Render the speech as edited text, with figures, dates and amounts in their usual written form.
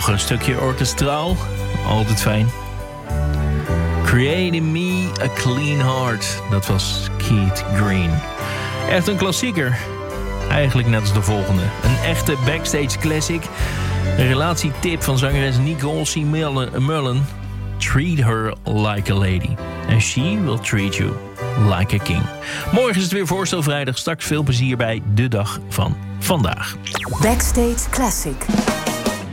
een stukje orkestraal. Altijd fijn. Creating Me a Clean Heart. Dat was Keith Green. Echt een klassieker. Eigenlijk net als de volgende. Een echte backstage classic. Een relatietip van zangeres Nicole C. Mullen. Treat her like a lady. And she will treat you like a king. Morgen is het weer voorstelvrijdag. Straks veel plezier bij de dag van vandaag. Backstage Classic.